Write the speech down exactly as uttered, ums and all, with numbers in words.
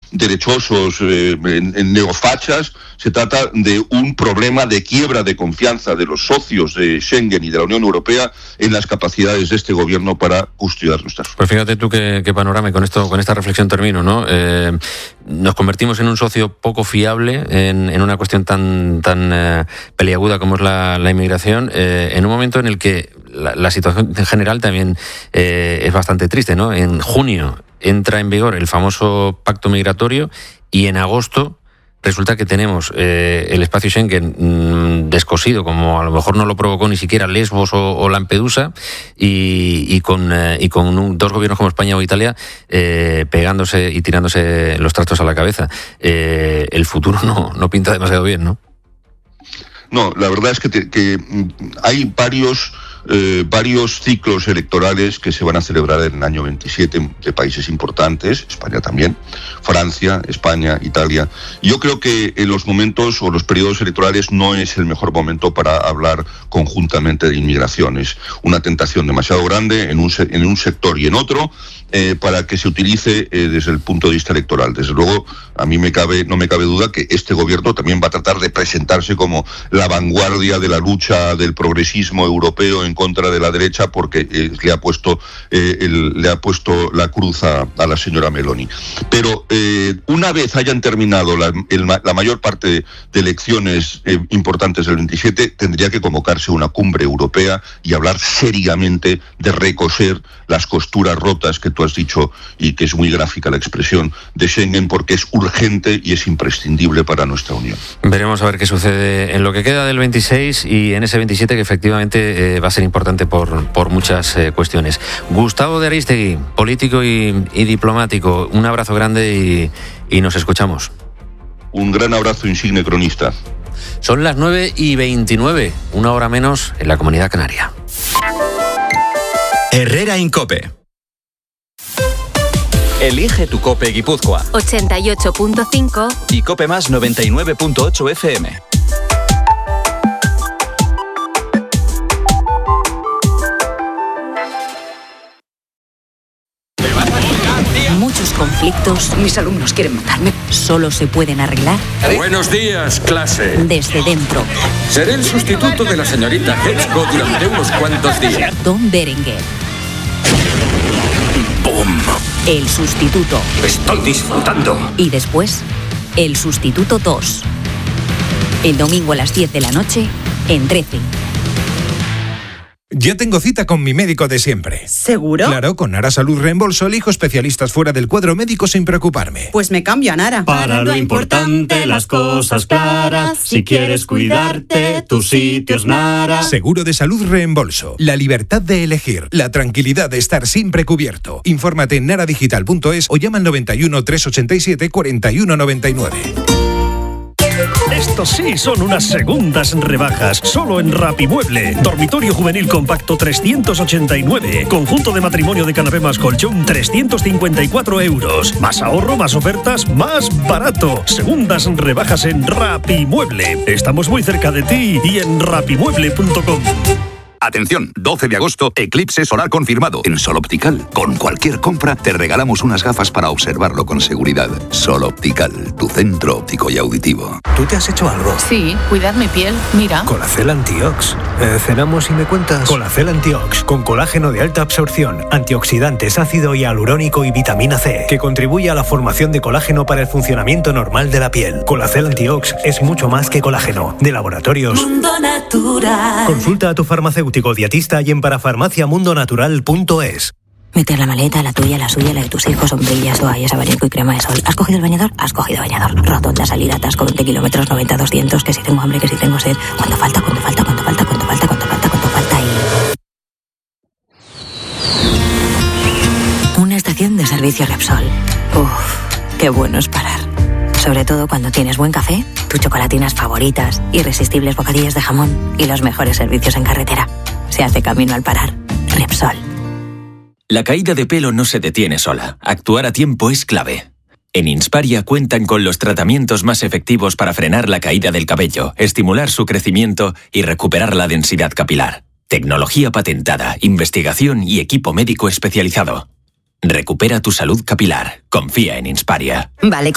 derechosos, eh, neofachas. Se trata de un problema de quiebra de confianza de los socios de Schengen y de la Unión Europea en las capacidades de este gobierno para custodiar nuestras fronteras. Pues fíjate tú qué, qué panorama, y con esto, con esta reflexión termino, ¿no? Eh, nos convertimos en un socio poco fiable en, en una cuestión tan, tan eh, peliaguda como es la, la inmigración, eh, en un momento en el que la, la situación en general también eh, es bastante triste, ¿no? En junio entra en vigor el famoso pacto migratorio y en agosto resulta que tenemos eh, el espacio Schengen mmm, descosido, como a lo mejor no lo provocó ni siquiera Lesbos o, o Lampedusa, y, y con, eh, y con un, dos gobiernos como España o Italia eh, pegándose y tirándose los trastos a la cabeza. Eh, el futuro no, no pinta demasiado bien, ¿no? No, la verdad es que, te, que hay varios... Eh, varios ciclos electorales que se van a celebrar en el año veintisiete de países importantes, España también, Francia, España, Italia. Yo creo que en los momentos o los periodos electorales no es el mejor momento para hablar conjuntamente de inmigración. Es una tentación demasiado grande en un, en un sector y en otro eh, para que se utilice eh, desde el punto de vista electoral. Desde luego, a mí me cabe, no me cabe duda que este gobierno también va a tratar de presentarse como la vanguardia de la lucha del progresismo europeo en contra de la derecha, porque eh, le ha puesto eh, el, le ha puesto la cruz a, a la señora Meloni. Pero eh, una vez hayan terminado la, el, la mayor parte de, de elecciones eh, importantes del veintisiete, tendría que convocarse una cumbre europea y hablar seriamente de recoser las costuras rotas que tú has dicho, y que es muy gráfica la expresión, de Schengen, porque es urgente y es imprescindible para nuestra unión. Veremos a ver qué sucede en lo que queda del veintiséis y en ese veintisiete, que efectivamente eh, va a ser importante por, por muchas eh, cuestiones. Gustavo de Arístegui, político y, y diplomático, un abrazo grande y, y nos escuchamos. Un gran abrazo, insigne cronista. Son las nueve y veintinueve, una hora menos en la Comunidad Canaria. Herrera Incope. Elige tu Cope Guipúzcoa. ochenta y ocho punto cinco y Cope Más noventa y nueve punto ocho F M. Muchos conflictos, mis alumnos quieren matarme, solo se pueden arreglar. Buenos días, clase. Desde dentro. Seré el sustituto de la señorita Hetzko durante unos cuantos días. Tom Berenguer. ¡Bum! El sustituto. Estoy disfrutando. Y después, el sustituto dos. El domingo a las diez de la noche, en trece. Ya tengo cita con mi médico de siempre. ¿Seguro? Claro, con Nara Salud Reembolso elijo especialistas fuera del cuadro médico sin preocuparme. Pues me cambio a Nara. Para lo importante, las cosas claras. Si quieres cuidarte, tu sitio es Nara. Seguro de Salud Reembolso. La libertad de elegir. La tranquilidad de estar siempre cubierto. Infórmate en naradigital punto es o llama al noventa y uno, trescientos ochenta y siete, cuarenta y uno noventa y nueve. Estos sí son unas segundas rebajas, solo en Rapimueble. Dormitorio juvenil compacto trescientos ochenta y nueve. Conjunto de matrimonio de canapé más colchón trescientos cincuenta y cuatro euros. Más ahorro, más ofertas, más barato. Segundas rebajas en Rapimueble. Estamos muy cerca de ti y en rapimueble punto com. Atención, doce de agosto, eclipse solar confirmado en Sol Optical. Con cualquier compra te regalamos unas gafas para observarlo con seguridad. Sol Optical, tu centro óptico y auditivo. ¿Tú te has hecho algo? Sí, cuidar mi piel, mira. Colacel Antiox. Eh, ¿Cenamos y me cuentas? Colacel Antiox, con colágeno de alta absorción, antioxidantes, ácido hialurónico y vitamina C, que contribuye a la formación de colágeno para el funcionamiento normal de la piel. Colacel Antiox es mucho más que colágeno. De Laboratorios Mundo Natural. Consulta a tu farmacéutico dietista y en parafarmaciamundonatural punto es. Meter la maleta, la tuya, la suya, la de tus hijos, sombrillas, toallas, abanico y crema de sol. ¿Has cogido el bañador? Has cogido bañador. Rotonda, salida, atasco, veinte kilómetros, noventa, doscientos, que si tengo hambre, que si tengo sed. ¿Cuánto falta? ¿Cuánto falta? ¿Cuánto falta? ¿Cuánto falta? ¿Cuánto falta? ¿Cuánto falta? Y... una estación de servicio Repsol. Uff, qué bueno es parar. Sobre todo cuando tienes buen café, tus chocolatinas favoritas, irresistibles bocadillas de jamón y los mejores servicios en carretera. Se hace camino al parar. Repsol. La caída de pelo no se detiene sola. Actuar a tiempo es clave. En Insparia cuentan con los tratamientos más efectivos para frenar la caída del cabello, estimular su crecimiento y recuperar la densidad capilar. Tecnología patentada, investigación y equipo médico especializado. Recupera tu salud capilar. Confía en Insparia. Vale.